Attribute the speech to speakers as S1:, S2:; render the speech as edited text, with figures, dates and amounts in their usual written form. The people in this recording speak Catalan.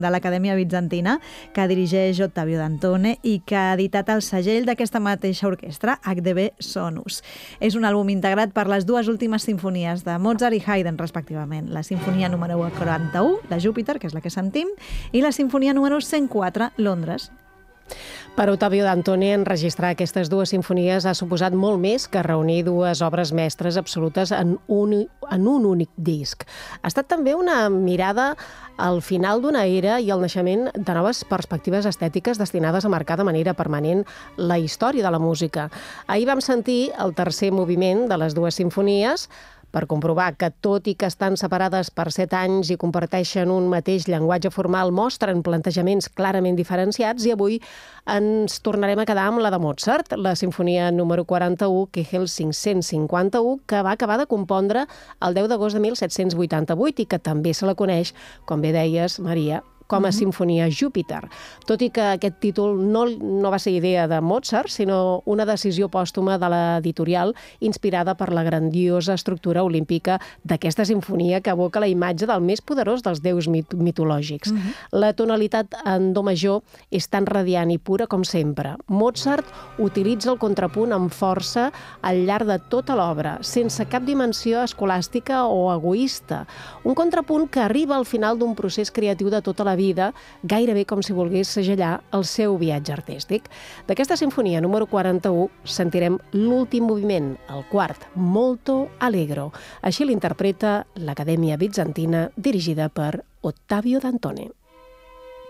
S1: de l'Acadèmia Bizantina, que dirigeix Ottavio Dantone i que ha editat el segell d'aquesta mateixa orquestra, HDB Sonus. És un àlbum integrat per les dues últimes sinfonies de Mozart i Haydn, respectivament. La sinfonia número 41, la Júpiter, que és la que sentim, i la sinfonia número 104, Londres.
S2: Per Ottavio Dantone, enregistrar aquestes dues sinfonies ha suposat molt més que reunir dues obres mestres absolutes en un únic disc. Ha estat també una mirada al final d'una era i al naixement de noves perspectives estètiques destinades a marcar de manera permanent la història de la música. Ahir vam sentir el tercer moviment de les dues sinfonies, per comprovar que, tot i que estan separades per 7 anys i comparteixen un mateix llenguatge formal, mostren plantejaments clarament diferenciats, i avui ens tornarem a quedar amb la de Mozart, la sinfonia número 41, Kehelsing 151, que va acabar de compondre el 10 d'agost de 1788 i que també se la coneix, com bé deies, Maria, com a Sinfonia Júpiter. Tot i que aquest títol no va ser idea de Mozart, sinó una decisió pòstuma de l'editorial inspirada per la grandiosa estructura olímpica d'aquesta sinfonia que evoca la imatge del més poderós dels déus mitològics. La tonalitat en do major és tan radiant i pura com sempre. Mozart utilitza el contrapunt amb força al llarg de tota l'obra, sense cap dimensió escolàstica o egoista. Un contrapunt que arriba al final d'un procés creatiu de tota la vida, gairebé com si volgués segellar el seu viatge artístic. D'aquesta sinfonia número 41 sentirem l'últim moviment, el quart, Molto Allegro. Així l'interpreta l'Acadèmia Bizantina, dirigida per Ottavio Dantone.